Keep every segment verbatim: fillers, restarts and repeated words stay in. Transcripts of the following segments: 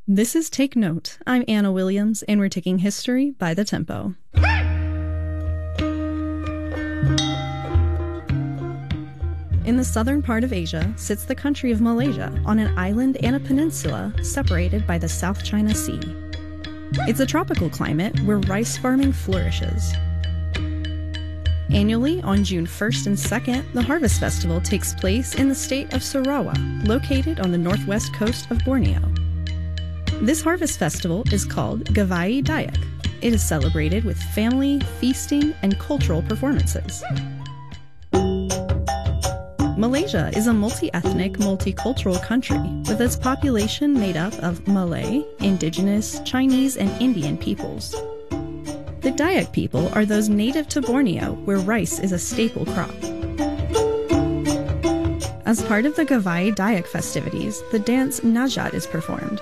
This is Take Note. I'm Anna Williams, and we're taking history by the tempo. In the southern part of Asia sits the country of Malaysia on an island and a peninsula separated by the South China Sea. It's a tropical climate where rice farming flourishes. Annually, on June first and second, the Harvest Festival takes place in the state of Sarawak, located on the northwest coast of Borneo. This harvest festival is called Gavai Dayak. It is celebrated with family, feasting, and cultural performances. Malaysia is a multi-ethnic, multicultural country with its population made up of Malay, Indigenous, Chinese, and Indian peoples. The Dayak people are those native to Borneo, where rice is a staple crop. As part of the Gavai Dayak festivities, the dance Najat is performed.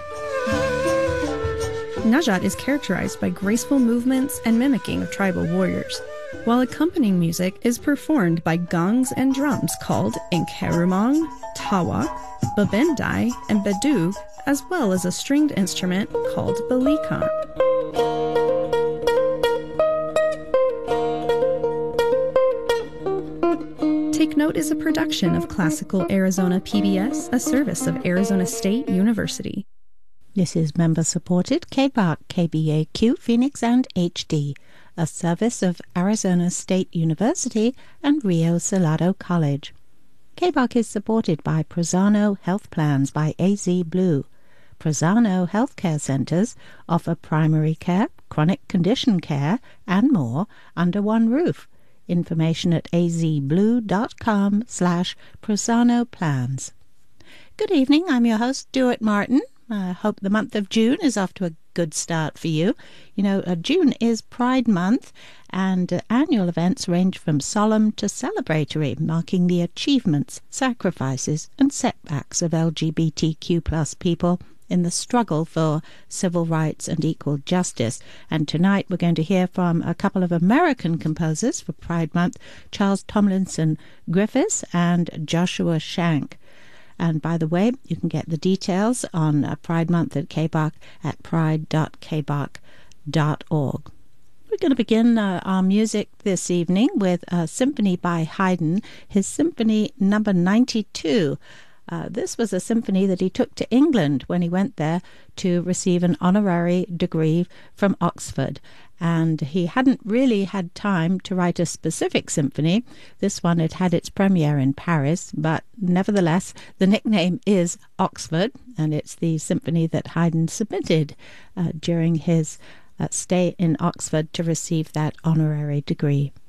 Najat is characterized by graceful movements and mimicking of tribal warriors, while accompanying music is performed by gongs and drums called Engkerumong, Tawak, Babendai, and Bedug, as well as a stringed instrument called Balikan. Take Note is a production of Classical Arizona P B S, a service of Arizona State University. This is member-supported K B A R C, K B A Q, Phoenix, and H D, a service of Arizona State University and Rio Salado College. K B A R C is supported by Prozano Health Plans by A Z Blue. Prozano Healthcare Centers offer primary care, chronic condition care, and more under one roof. Information at azblue.com slash Prozano Plans. Good evening, I'm your host, Stuart Martin. I hope the month of June is off to a good start for you. You know, uh, June is Pride Month, and uh, annual events range from solemn to celebratory, marking the achievements, sacrifices, and setbacks of L G B T Q plus people in the struggle for civil rights and equal justice. And tonight we're going to hear from a couple of American composers for Pride Month, Charles Tomlinson Griffiths and Joshua Shank. And by the way, you can get the details on uh, Pride Month at K B A R C at pride dot k b a r c dot org. We're going to begin uh, our music this evening with a symphony by Haydn, his Symphony Number ninety-two. Uh, this was a symphony that he took to England when he went there to receive an honorary degree from Oxford. And he hadn't really had time to write a specific symphony. This one had had its premiere in Paris, but nevertheless, the nickname is Oxford, and it's the symphony that Haydn submitted uh, during his uh, stay in Oxford to receive that honorary degree.